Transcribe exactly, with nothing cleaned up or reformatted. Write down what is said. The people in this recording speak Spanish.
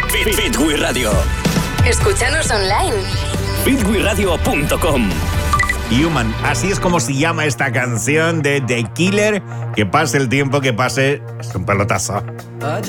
Fit, Fit We Radio. Escúchanos online. fit we radio punto com. Human, así es como se llama esta canción de The Killer. Que pase el tiempo que pase, es un pelotazo.